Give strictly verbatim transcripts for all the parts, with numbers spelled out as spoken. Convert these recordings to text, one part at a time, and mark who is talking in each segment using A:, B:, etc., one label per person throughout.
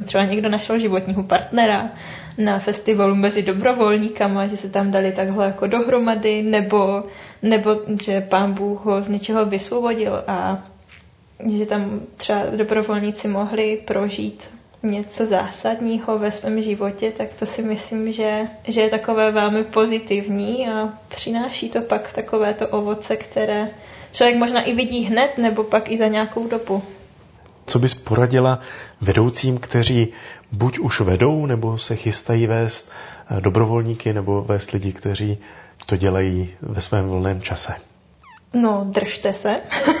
A: třeba někdo našel životního partnera na festivalu mezi dobrovolníkama, že se tam dali takhle jako dohromady, nebo, nebo že Pán Bůh ho z něčeho vysvobodil a že tam třeba dobrovolníci mohli prožít něco zásadního ve svém životě, tak to si myslím, že, že je takové velmi pozitivní a přináší to pak takovéto ovoce, které člověk možná i vidí hned, nebo pak i za nějakou dobu.
B: Co bys poradila vedoucím, kteří buď už vedou, nebo se chystají vést dobrovolníky, nebo vést lidi, kteří to dělají ve svém volném čase?
A: No, držte se.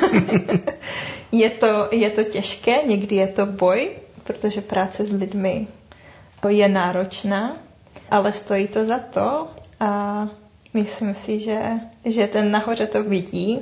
A: je, to, je to těžké, někdy je to boj, protože práce s lidmi je náročná, ale stojí to za to a myslím si, že, že ten nahoře to vidí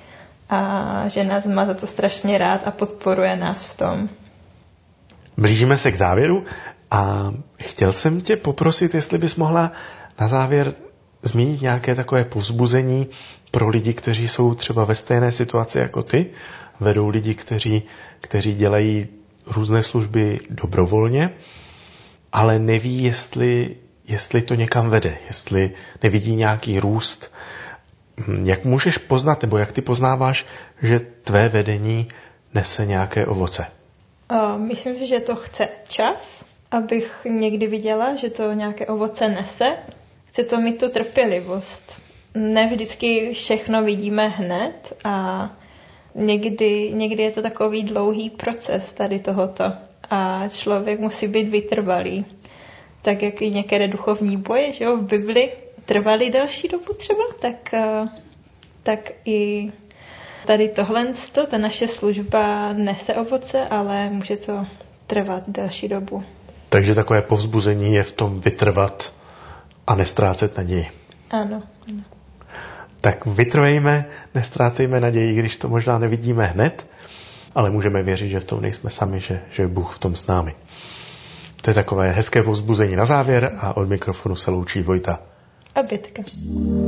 A: a že nás má za to strašně rád a podporuje nás v tom.
B: Blížíme se k závěru a chtěl jsem tě poprosit, jestli bys mohla na závěr zmínit nějaké takové povzbuzení pro lidi, kteří jsou třeba ve stejné situaci jako ty, vedou lidi, kteří, kteří dělají různé služby dobrovolně, ale neví, jestli, jestli to někam vede, jestli nevidí nějaký růst. Jak můžeš poznat, nebo jak ty poznáváš, že tvé vedení nese nějaké ovoce?
A: Myslím si, že to chce čas, abych někdy viděla, že to nějaké ovoce nese. Chce to mít tu trpělivost. Ne vždycky všechno vidíme hned a někdy, někdy je to takový dlouhý proces tady tohoto a člověk musí být vytrvalý. Tak jak i některé duchovní boje, že jo, v Bibli trvaly delší dobu třeba, tak, tak i tady tohle, ta naše služba nese ovoce, ale může to trvat delší dobu.
B: Takže takové povzbuzení je v tom vytrvat a nestrácet naději.
A: Ano, ano.
B: Tak vytrvejme, nestrácejme naději, když to možná nevidíme hned, ale můžeme věřit, že v tom nejsme sami, že, že je Bůh v tom s námi. To je takové hezké povzbuzení na závěr a od mikrofonu se loučí Vojta
A: A Bětka.